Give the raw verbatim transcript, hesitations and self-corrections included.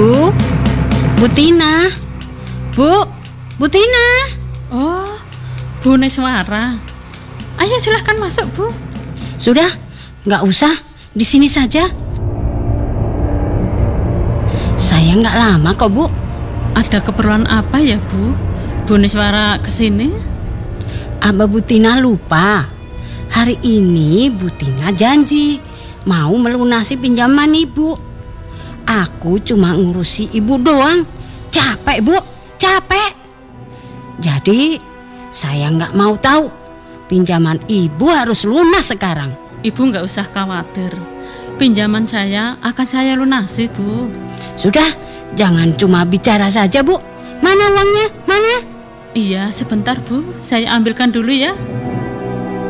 Bu, Bu Tina, Bu, Bu Tina. Oh, Bu Neswara. Ayo silahkan masuk, Bu. Sudah, nggak usah, di sini saja. Saya nggak lama kok, Bu. Ada keperluan apa ya, Bu? Bu Neswara kesini? Apa Bu Tina lupa? Hari ini Bu Tina janji mau melunasi pinjaman Ibu. Aku cuma ngurusi Ibu doang. Capek, Bu, capek. Jadi saya nggak mau tahu. Pinjaman Ibu harus lunas sekarang. Ibu nggak usah khawatir. Pinjaman saya akan saya lunasi, Bu. Sudah, jangan cuma bicara saja, Bu. Mana uangnya? Mana? Iya, sebentar, Bu. Saya ambilkan dulu ya.